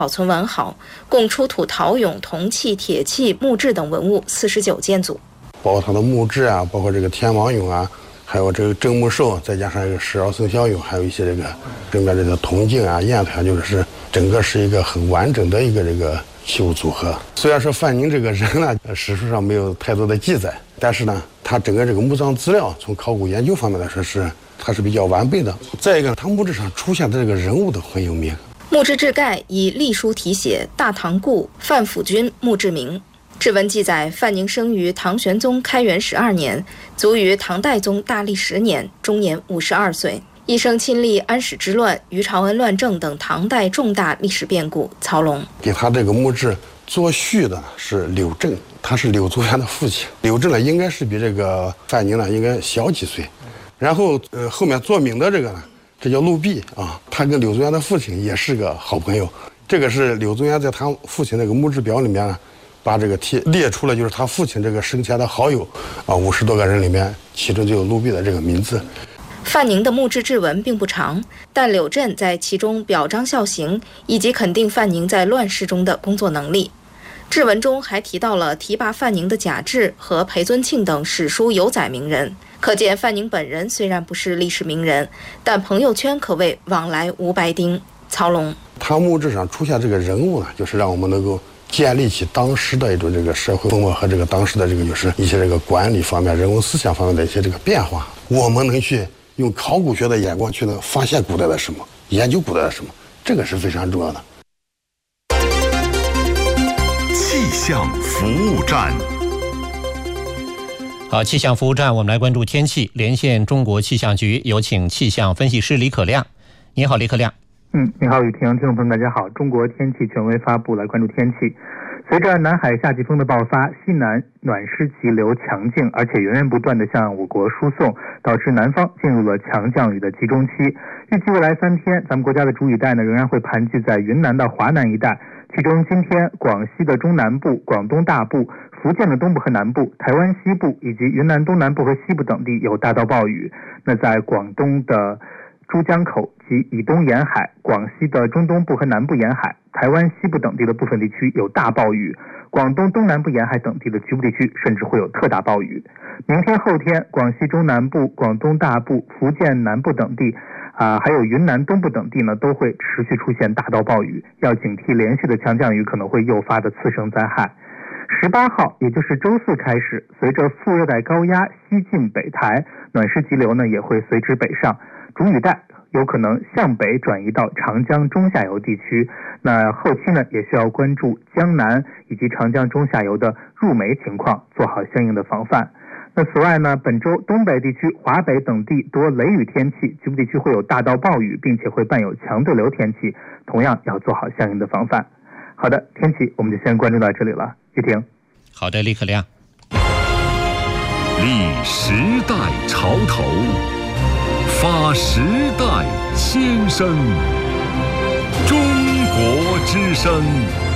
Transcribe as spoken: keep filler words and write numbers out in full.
保存完好，共出土陶俑、铜器、铁器、木质等文物四十九件组， 包括它的木质啊，包括这个天王俑啊，还有这个镇墓兽，再加上这个十二生肖俑，还有一些这个整个这个铜镜啊、砚台，就是整个是一个很完整的一个这个器物组合。虽然说范宁这个人呢，史书上没有太多的记载，但是呢，他整个这个墓葬资料从考古研究方面来说是它是比较完备的。再一个，他墓志上出现的这个人物都很有名。 墓志志盖以隶书题写“大唐故范辅君墓志铭”。志文记载，范宁生于唐玄宗开元十二年，卒于唐代宗大历十年，终年五十二岁。一生亲历安史之乱、于朝恩乱政等唐代重大历史变故。曹龙给他这个墓志作序的是柳震，他是柳宗元的父亲。柳震呢，应该是比这个范宁呢应该小几岁。然后呃，后面作铭的这个呢，这叫陆弼啊，他跟柳宗元的父亲也是个好朋友。这个是柳宗元在他父亲那个墓志表里面呢，把这个题列出了，就是他父亲这个生前的好友啊，五十多个人里面，其中就有陆弼的这个名字。 范宁的墓志志文并不长，但柳震在其中表彰孝行，以及肯定范宁在乱世中的工作能力。志文中还提到了提拔范宁的贾至和裴尊庆等史书有载名人，可见范宁本人虽然不是历史名人，但朋友圈可谓往来无白丁。曹龙他墓志上出现这个人物呢，就是让我们能够建立起当时的一种这个社会风貌和这个当时的这个就是一些这个管理方面、人文思想方面的一些这个变化，我们能去用考古学的眼光去能发现古代的什么，研究古代的什么，这个是非常重要的。 气象服务站。 好，气象服务站，我们来关注天气。连线中国气象局，有请气象分析师李可亮。你好，李可亮。 嗯，你好，雨婷，听众朋友们，大家好。中国天气权威发布来关注天气。随着南海夏季风的爆发，西南暖湿气流强劲，而且源源不断地向我国输送，导致南方进入了强降雨的集中期。预计未来三天，咱们国家的主雨带呢仍然会盘踞在云南到华南一带，其中今天广西的中南部、广东大部、福建的东部和南部、台湾西部以及云南东南部和西部等地有大到暴雨。那在广东的珠江口及以东沿海、广西的中东部和南部沿海、台湾西部等地的部分地区有大暴雨，广东东南部沿海等地的局部地区甚至会有特大暴雨。明天后天，广西中南部、广东大部、福建南部等地啊、呃，还有云南东部等地呢，都会持续出现大到暴雨，要警惕连续的强降雨可能会诱发的次生灾害。十八号，也就是周四开始，随着副热带高压西进北抬，暖湿气流呢也会随之北上，主雨带有可能向北转移到长江中下游地区。那后期呢，也需要关注江南以及长江中下游的入梅情况，做好相应的防范。那此外呢，本周东北地区、华北等地多雷雨天气，局部地区会有大到暴雨，并且会伴有强对流天气，同样要做好相应的防范。好的，天气我们就先关注到这里了。雨婷。 好的，李可亮。 立时代潮头，发时代先声，中国之声。